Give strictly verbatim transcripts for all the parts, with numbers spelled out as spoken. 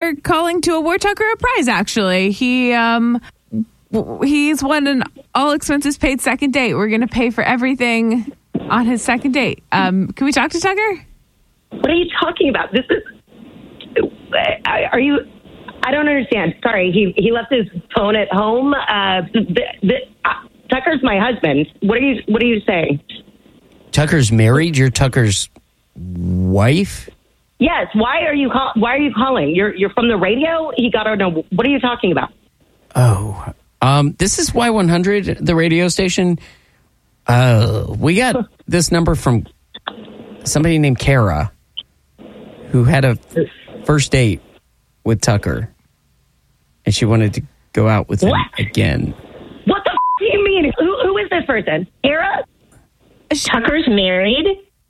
are calling to award Tucker a prize, actually. He, um, w- he's won an all expenses paid second date. We're going to pay for everything on his second date. Um, can we talk to Tucker? What are you talking about? This is, are you, I don't understand. Sorry, he, he left his phone at home. Uh, the, the, uh, Tucker's my husband. What are you, what are you saying? Tucker's married? You're Tucker's wife? Yes. Why are you call, Why are you calling? You're you're from the radio. He got our no. What are you talking about? Oh, um, this is Y one hundred, the radio station. Uh, we got this number from somebody named Kara, who had a first date with Tucker, and she wanted to go out with him what? again. What the f- do you mean? Who who is this person? Kara? Tucker's married.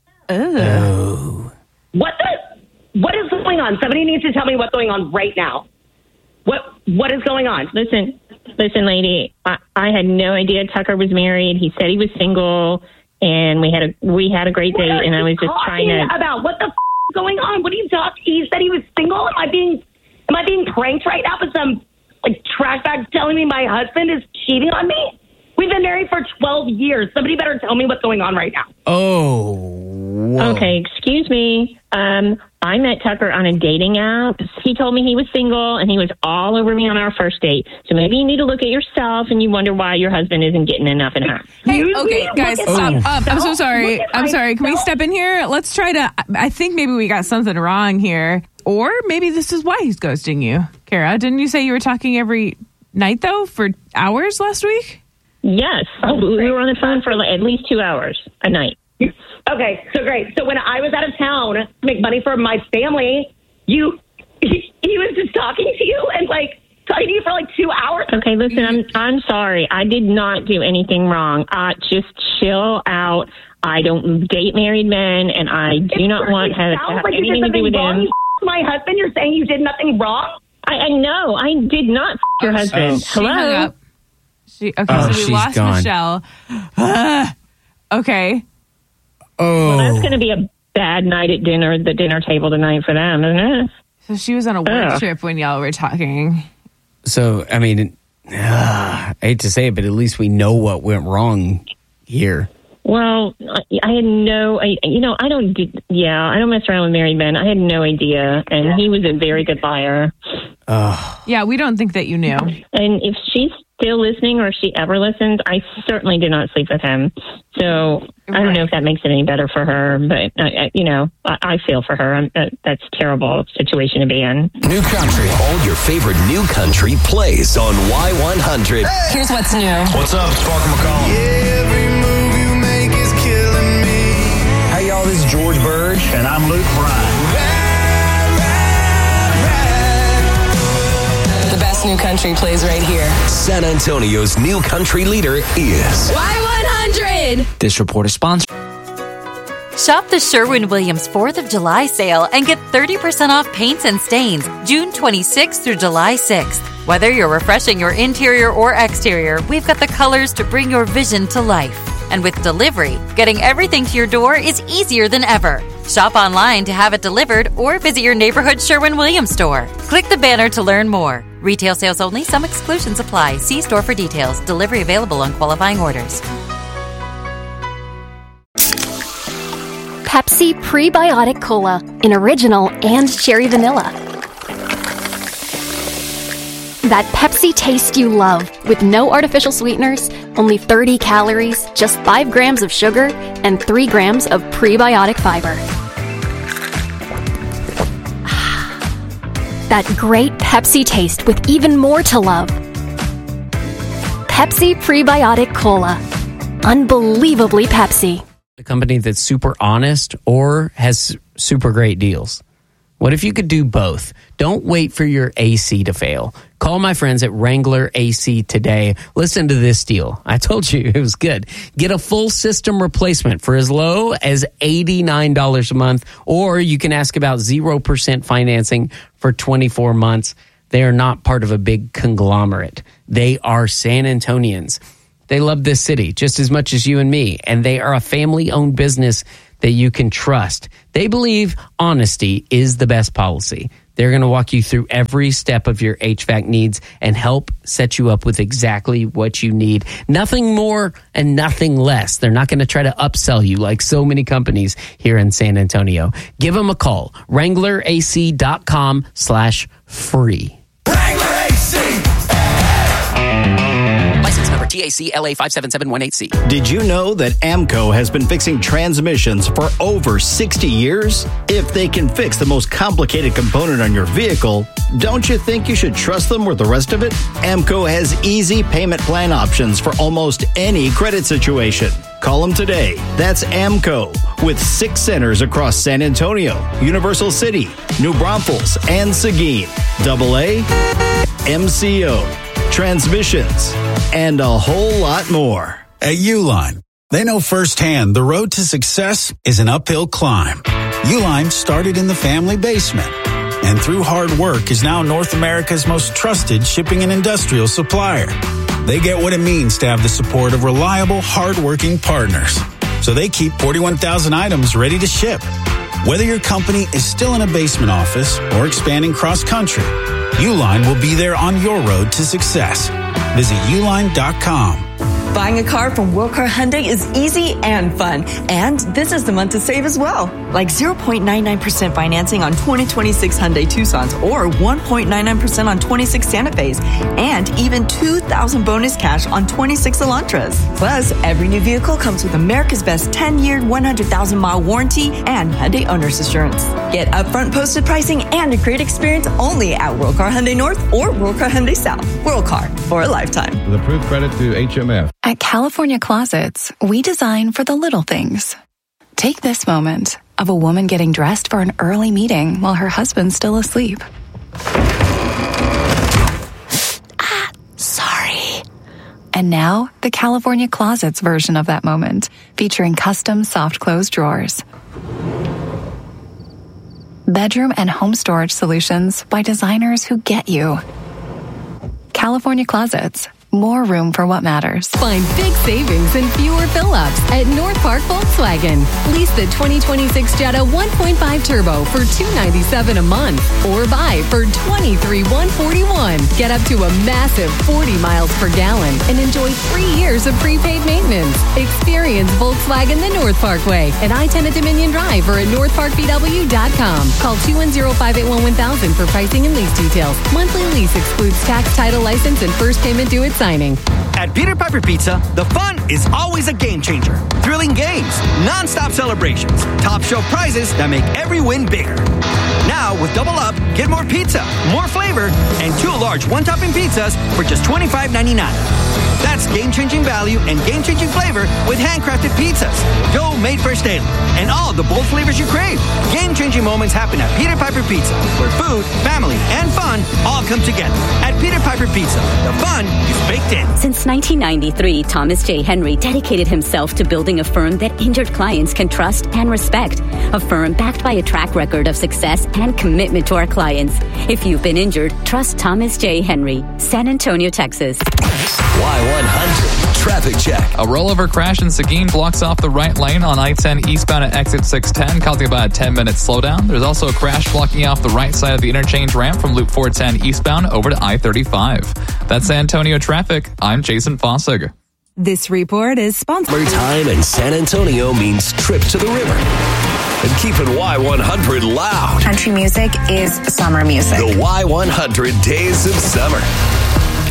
Oh. What the? What is going on? Somebody needs to tell me what's going on right now. What What is going on? Listen, listen, lady. I, I had no idea Tucker was married. He said he was single, and we had a we had a great What date. are And I you was just trying talking to. about what the f- is going on? What are you talking? He said he was single. Am I being Am I being pranked right now with some like trash bag telling me my husband is cheating on me? We've been married for twelve years. Somebody better tell me what's going on right now. Oh. Whoa. Okay, excuse me. Um, I met Tucker on a dating app. He told me he was single, and he was all over me on our first date. So maybe you need to look at yourself, and you wonder why your husband isn't getting enough in her. Hey, Excuse okay, me? guys, Look at stop. myself. Um, I'm so sorry. Look at I'm sorry. Can we myself. step in here? Let's try to. I think maybe we got something wrong here. Or maybe this is why he's ghosting you. Kara, didn't you say you were talking every night, though, for hours last week? Yes, we were on the phone for like at least two hours a night. Okay, so great. So when I was out of town to make money for my family, you he, he was just talking to you and like talking to you for like two hours. Okay, listen, I'm I'm sorry. I did not do anything wrong. Uh, just chill out. I don't date married men, and I do It not want to have, sounds have like you did anything to do something with wrong. him. You f- my husband. You're saying you did nothing wrong. I, I know. I did not f- your husband. She hung Hello? up. She, okay, Oh, so we she's lost gone. Michelle. Okay. Oh. Well, that's going to be a bad night at dinner, the dinner table tonight for them, isn't it? So she was on a work Ugh. trip when y'all were talking. So, I mean, uh, I hate to say it, but at least we know what went wrong here. Well, I, I had no, I, you know, I don't, do, yeah, I don't mess around with married men. I had no idea, and he was a very good liar. Oh. Yeah, we don't think that you knew. And if she's still listening, or if she ever listens, I certainly did not sleep with him. So I don't know if that makes it any better for her, but I, I, you know, I, I feel for her. I'm, uh, that's a terrible situation to be in. New country. All your favorite new country plays on Y one hundred. Here's what's new. What's up? It's Parker McCollum. Every move you make is killing me. Hey, y'all, this is George Burge. And I'm Luke Bryan. The best new country plays right here. San Antonio's new country leader is Y one hundred. This report is sponsored. Shop the Sherwin-Williams fourth of July sale and get thirty percent off paints and stains June twenty-sixth through July sixth. Whether you're refreshing your interior or exterior, we've got the colors to bring your vision to life. And with delivery, getting everything to your door is easier than ever. Shop online to have it delivered or visit your neighborhood Sherwin-Williams store. Click the banner to learn more. Retail sales only. Some exclusions apply. See store for details. Delivery available on qualifying orders. Pepsi Prebiotic Cola in original and cherry vanilla. That Pepsi taste you love with no artificial sweeteners, only thirty calories, just five grams of sugar, and three grams of prebiotic fiber. That great Pepsi taste with even more to love. Pepsi Prebiotic Cola. Unbelievably Pepsi. A company that's super honest or has super great deals. What if you could do both? Don't wait for your A C to fail. Call my friends at Wrangler A C today. Listen to this deal. I told you it was good. Get a full system replacement for as low as eighty-nine dollars a month, or you can ask about zero percent financing for twenty-four months. They are not part of a big conglomerate. They are San Antonians. They love this city just as much as you and me, and they are a family-owned business that you can trust. They believe honesty is the best policy. They're going to walk you through every step of your H V A C needs and help set you up with exactly what you need. Nothing more and nothing less. They're not going to try to upsell you like so many companies here in San Antonio. Give them a call. Wrangler A C dot com slash free. Wrangler A C. License number T A C L A five seven seven one eight C. Did you know that AMCO has been fixing transmissions for over sixty years? If they can fix the most complicated component on your vehicle, don't you think you should trust them with the rest of it? AMCO has easy payment plan options for almost any credit situation. Call them today. That's AMCO, with six centers across San Antonio, Universal City, New Braunfels, and Seguin. Double A, M C O, transmissions, and a whole lot more. At Uline, they know firsthand the road to success is an uphill climb. Uline started in the family basement, and through hard work is now North America's most trusted shipping and industrial supplier. They get what it means to have the support of reliable, hard-working partners. So they keep forty-one thousand items ready to ship. Whether your company is still in a basement office or expanding cross-country, Uline will be there on your road to success. Visit uline dot com. Buying a car from Wilcar Hyundai is easy and fun. And this is the month to save as well. Like zero point nine nine percent financing on twenty twenty-six Hyundai Tucson's or one point nine nine percent on twenty-six Santa Fe's. And even two thousand dollars bonus cash on twenty-six Elantras. Plus, every new vehicle comes with America's best ten-year, one hundred thousand mile warranty and Hyundai Owner's Assurance. Get upfront posted pricing and a great experience only at Wilcar Hyundai North or Wilcar Hyundai South. Wilcar, for a lifetime. With approved credit to H M F. At California Closets, we design for the little things. Take this moment of a woman getting dressed for an early meeting while her husband's still asleep. Ah, sorry. And now, the California Closets version of that moment, featuring custom soft close drawers. Bedroom and home storage solutions by designers who get you. California Closets. More room for what matters. Find big savings and fewer fill-ups at North Park Volkswagen. Lease the twenty twenty-six Jetta one point five Turbo for two hundred ninety-seven dollars a month or buy for twenty-three thousand one hundred forty-one dollars. Get up to a massive forty miles per gallon and enjoy three years of prepaid maintenance. Experience Volkswagen the North Parkway at I ten at Dominion Drive or at north park b w dot com. Call two one zero, five eight one, one thousand for pricing and lease details. Monthly lease excludes tax, title, license, and first payment due at signing. At Peter Piper Pizza, the fun is always a game changer. Thrilling games, non-stop celebrations, top shelf prizes that make every win bigger. Now, with Double Up, get more pizza, more flavor, and two large one-topping pizzas for just twenty-five ninety-nine. That's game-changing value and game-changing flavor with handcrafted pizzas, dough made fresh daily, and all the bold flavors you crave. Game-changing moments happen at Peter Piper Pizza, where food, family, and fun all come together. At Peter Piper Pizza, the fun is baked in. Since nineteen ninety-three, Thomas J. Henry dedicated himself to building a firm that injured clients can trust and respect. A firm backed by a track record of success and commitment to our clients. If you've been injured, trust Thomas J. Henry, San Antonio, Texas. Y one hundred traffic check. A rollover crash in Seguin blocks off the right lane on I ten eastbound at exit six ten, causing about a ten minute slowdown. There's also a crash blocking off the right side of the interchange ramp from Loop four ten eastbound over to I thirty-five. That's San Antonio traffic. I'm Jason Fossig. This report is sponsored. Summertime in San Antonio means trip to the river. And keeping Y one hundred loud. Country music is summer music. The Y one hundred Days of Summer.